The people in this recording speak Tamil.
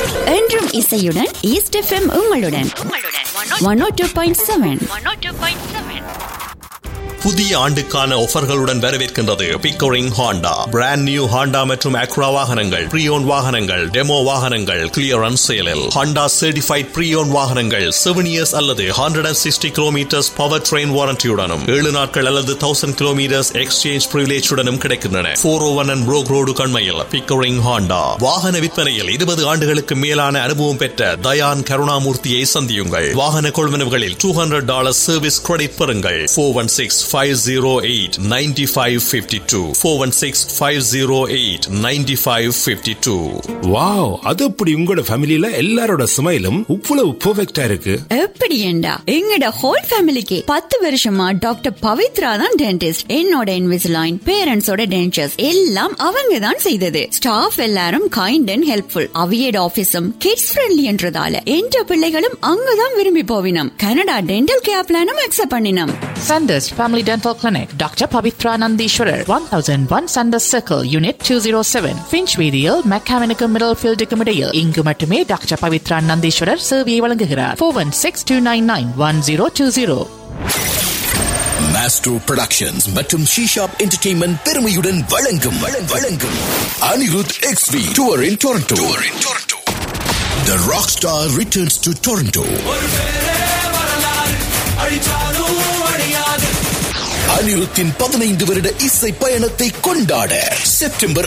என்றும் இசையுடன் ஈஸ்ட் எஃப்எம் உங்களுடன் 102.7. புதிய ஆண்டுக்கான ஆஃபர்களுடன் வரவேற்கின்றது Pickering Honda. Brand new Honda மற்றும் அக்ரா வாகனங்கள், ப்ரீயோன் வாகனங்கள், டெமோ வாகனங்கள் கிளியரன்ஸ் சேலில். ஹாண்டா சர்டிஃபைட் ப்ரீயோன் வாகனங்கள் 7 years அல்லது 160 kilometers பவர் ட்ரெயின் வாரண்டியுடனும் 7 நாட்கள் அல்லது 1000 kilometers எக்ஸ்சேஞ்ச் பிரிவிலேஜுடனும் கிடைக்கின்றன. 401 and Brook Road கண்மையில் Pickering Honda. வாகன விற்பனையில் 20 ஆண்டுகளுக்கு மேலான அனுபவம் பெற்ற தயான் கருணாமூர்த்தியை சந்தியுங்கள். வாகன கொள்வனவுகளில் $200 சர்வீஸ் கிரெடிட் பெறுங்கள். 416-508-9552 416-508-9552. வாவ், அது அப்படி உங்களோட ஃபேமிலில எல்லாரோட ஸ்மைலும் இவ்வளவு பெர்ஃபெக்ட்டா இருக்கு. எப்படி ஏண்டா எங்கட ஹோல் ஃபேமிலிக்கு 10 வருஷமா டாக்டர் பவித்ரா தான் டென்டிஸ்ட். என்னோட இன்விசிலைன், பேரண்ட்ஸோட டென்டர்ஸ் எல்லாம் அவங்க தான் செய்தது. ஸ்டாஃப் எல்லாரும் kind and helpful. அவியட் ஆபீஸும் kids friendly என்றதால என்ற பிள்ளைகளும் அங்கதான் விரும்பி போவினம். கனடா டென்டல் கேர் பிளானும் அக்செப்ட் பண்ணினோம். Sanders Family Dental Clinic, Dr. Pavitra Nandishwarar, 1001 Sanders Circle, Unit 207, Finchweedial, Mechanical Middlefield Comedial. இங்கு மட்டுமே டாக்டர் பவித்ரா நந்தீஸ்வரர் சேவையை வழங்குகிறார். 416-299-1020. மாஸ்டர் புரொடக்ஷன்ஸ் மற்றும் ஷீஷாப் என்டர்டெயின்மெண்ட் பெருமையுடன் வழங்கும் Anirudh XV Tour in Toronto. The Rockstar returns to Toronto. அனிருத்தின் 15 வருட இசை பயணத்தை கொண்டாட செப்டம்பர்